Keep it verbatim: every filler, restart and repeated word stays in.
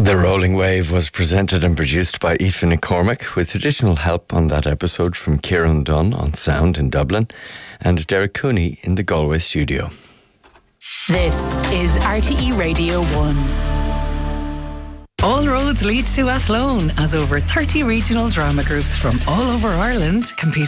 The Rolling Wave was presented and produced by Aoife McCormick, with additional help on that episode from Kieran Dunn on sound in Dublin and Derek Cooney in the Galway studio. This is R T E Radio one. All roads lead to Athlone, as over thirty regional drama groups from all over Ireland compete